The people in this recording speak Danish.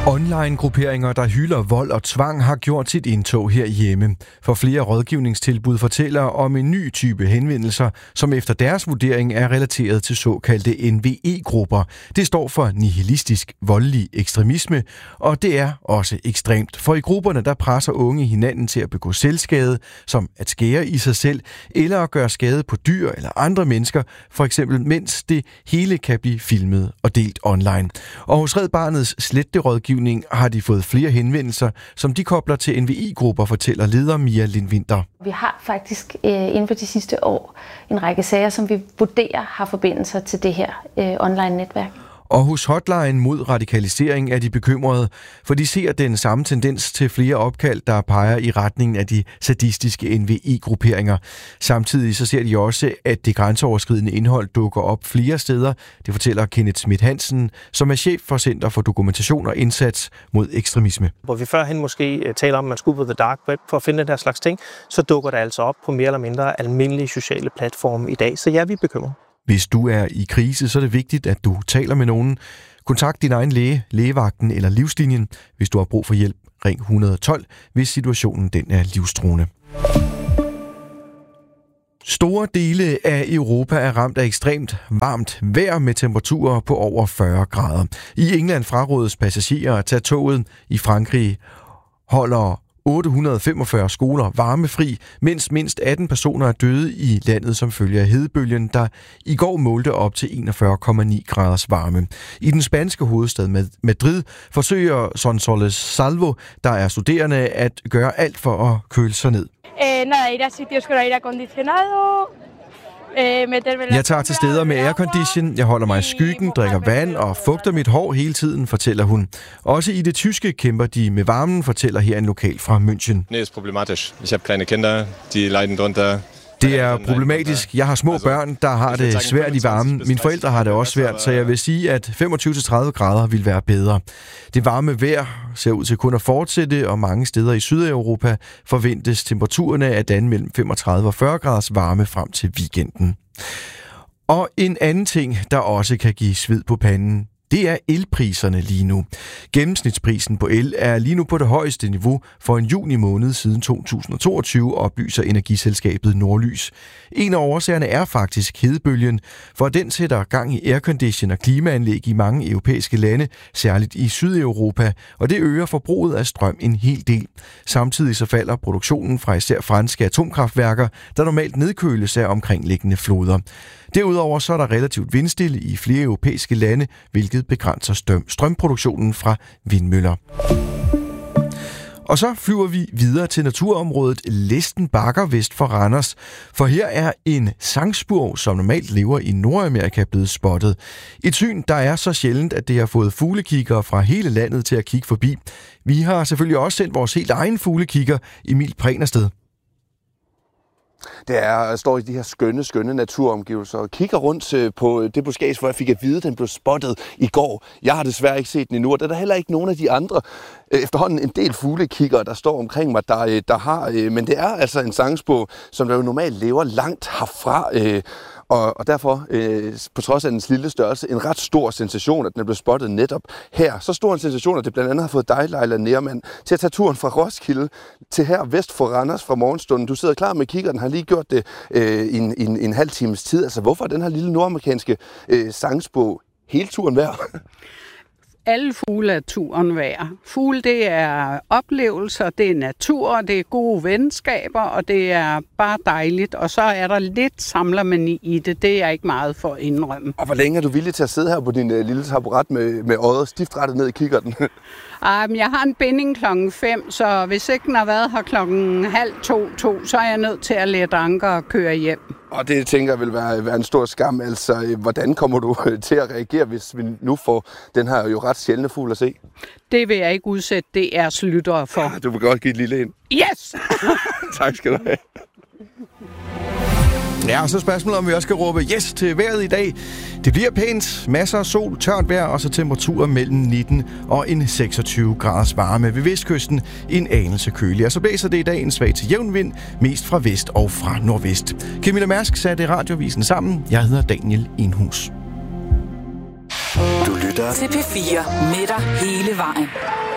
Online-grupperinger, der hylder vold og tvang, har gjort sit indtog herhjemme. For flere rådgivningstilbud fortæller om en ny type henvendelser, som efter deres vurdering er relateret til såkaldte NVE-grupper. Det står for nihilistisk voldelig ekstremisme, og det er også ekstremt. For i grupperne, der presser unge hinanden til at begå selvskade, som at skære i sig selv, eller at gøre skade på dyr eller andre mennesker, for eksempel mens det hele kan blive filmet og delt online. Og hos Red Barnets sletterådgivning har de fået flere henvendelser, som de kobler til NVE-grupper, fortæller leder Mia Lindwinter. Vi har faktisk inden for de sidste år en række sager, som vi vurderer har forbindelser til det her online-netværk. Og hos Hotline mod radikalisering er de bekymrede, for de ser den samme tendens til flere opkald, der peger i retningen af de sadistiske NVE-grupperinger. Samtidig så ser de også, at det grænseoverskridende indhold dukker op flere steder. Det fortæller Kenneth Schmidt Hansen, som er chef for Center for Dokumentation og Indsats mod Ekstremisme. Hvor vi førhen måske taler om, at man skulle på the dark web for at finde den der slags ting, så dukker det altså op på mere eller mindre almindelige sociale platforme i dag. Så ja, vi er bekymrede. Hvis du er i krise, så er det vigtigt, at du taler med nogen. Kontakt din egen læge, lægevagten eller livslinjen. Hvis du har brug for hjælp, ring 112, hvis situationen den er livstruende. Store dele af Europa er ramt af ekstremt varmt vejr med temperaturer på over 40 grader. I England frarådes passagerer at tage toget. I Frankrig holder 845 skoler varmefri, mens mindst 18 personer er døde i landet som følge af hedebølgen, der i går målte op til 41,9 graders varme. I den spanske hovedstad Madrid forsøger Sonsoles Salvo, der er studerende, at gøre alt for at køle sig ned. Jeg tager til steder med aircondition, jeg holder mig i skyggen, drikker vand og fugter mit hår hele tiden, fortæller hun. Også i det tyske kæmper de med varmen, fortæller her en lokal fra München. Det er problematisk. Jeg har kleine Kinder, de leiden drunter. Det er problematisk. Jeg har små børn, der har det svært i varmen. Mine forældre har det også svært, så jeg vil sige, at 25-30 grader vil være bedre. Det varme vejr ser ud til kun at fortsætte, og mange steder i Sydeuropa forventes temperaturerne at danne mellem 35 og 40 graders varme frem til weekenden. Og en anden ting, der også kan give sved på panden, det er elpriserne lige nu. Gennemsnitsprisen på el er lige nu på det højeste niveau for en juni måned siden 2022, oplyser energiselskabet Nordlys. En af årsagerne er faktisk hedebølgen, for den sætter gang i aircondition og klimaanlæg i mange europæiske lande, særligt i Sydeuropa, og det øger forbruget af strøm en hel del. Samtidig så falder produktionen fra især franske atomkraftværker, der normalt nedkøles af omkringliggende floder. Derudover så er der relativt vindstille i flere europæiske lande, hvilket begrænser strømproduktionen fra vindmøller. Og så flyver vi videre til naturområdet Læsten Bakker vest for Randers, for her er en sangspurv, som normalt lever i Nordamerika, blevet spottet. Et syn, der er så sjældent, at det har fået fuglekiggere fra hele landet til at kigge forbi. Vi har selvfølgelig også sendt vores helt egen fuglekigger, Emil Prehn, afsted. Det er, jeg står i de her skønne naturomgivelser og kigger rundt på det buskage, hvor jeg fik at vide, at den blev spottet i går. Jeg har desværre ikke set den endnu, og der er der heller ikke nogen af de andre efterhånden en del fuglekiggere, der står omkring mig, der har. Men det er altså en sangspurv, som der jo normalt lever langt herfra. Og derfor, på trods af dens lille størrelse, en ret stor sensation, at den er blevet spottet netop her. Så stor en sensation, at det blandt andet har fået dig, Leila Nermann, til at tage turen fra Roskilde til her vest for Randers fra morgenstunden. Du sidder klar med kikkerten, har lige gjort det en halv times tid. Altså, hvorfor er den her lille nordamerikanske sangspurv hele turen værd? Alle fugle er turen værd. Fugle, det er oplevelser, det er natur, det er gode venskaber, og det er bare dejligt. Og så er der lidt samlermani i det. Det er jeg ikke meget for at indrømme. Og hvor længe er du villig til at sidde her på din lille taburet med øjet stift rettet ned i kikkerten? Jeg har en binding 5:00, så hvis ikke den har været her 1:30, så er jeg nødt til at lette anker og køre hjem. Og det tænker jeg vil være en stor skam. Altså, hvordan kommer du til at reagere, hvis vi nu får den her jo ret sjældne fugl at se? Det vil jeg ikke udsætte DR's lyttere for. Du vil godt give et lille ind. Yes! Tak skal du have. Ja, og så spørgsmålet, om vi også skal råbe yes til vejret i dag. Det bliver pænt, masser af sol, tørt vejr, og så temperaturer mellem 19 og en 26 graders varme. Ved vestkysten en anelse kølig. Og så blæser det i dag en svag til jævn vind, mest fra vest og fra nordvest. Camilla Mærsk satte radiovisen sammen. Jeg hedder Daniel Enhus. Du lytter P4. Til P4 med dig hele vejen.